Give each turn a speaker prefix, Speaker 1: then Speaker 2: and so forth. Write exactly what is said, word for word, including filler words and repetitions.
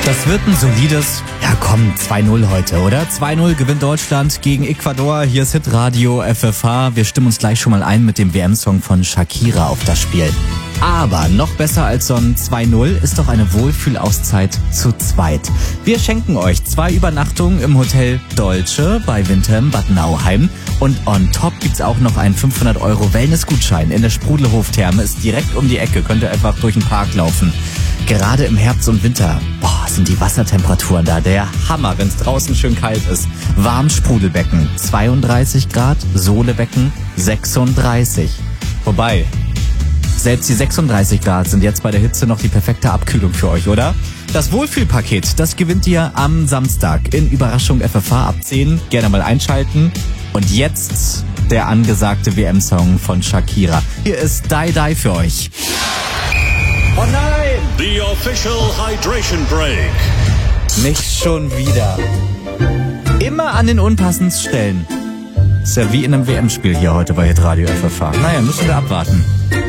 Speaker 1: Das wird ein solides, ja komm, zwei null heute, oder? zwei null gewinnt Deutschland gegen Ecuador. Hier ist Hitradio F F H. Wir stimmen uns gleich schon mal ein mit dem W M-Song von Shakira auf das Spiel. Aber noch besser als so ein zwei null ist doch eine Wohlfühlauszeit zu zweit. Wir schenken euch zwei Übernachtungen im Hotel Dolce bei Windham Bad Nauheim. Und on top gibt's auch noch einen fünfhundert Euro Wellness-Gutschein in der Sprudelhof-Therme. Ist direkt um die Ecke, könnt ihr einfach durch den Park laufen. Gerade im Herbst und Winter, boah, sind die Wassertemperaturen da der Hammer, wenn es draußen schön kalt ist. Warm Sprudelbecken, zweiunddreißig Grad, Sohlebecken, sechsunddreißig. Wobei, selbst die sechsunddreißig Grad sind jetzt bei der Hitze noch die perfekte Abkühlung für euch, oder? Das Wohlfühlpaket, das gewinnt ihr am Samstag in Überraschung F F H ab zehn. Gerne mal einschalten. Und jetzt der angesagte W M-Song von Shakira. Hier ist Die Die für euch. Oh nein!
Speaker 2: The official hydration break.
Speaker 1: Nicht schon wieder. Immer an den unpassendsten Stellen. Ist ja wie in einem W M-Spiel hier heute bei Hitradio F F H. Naja, müssen wir abwarten.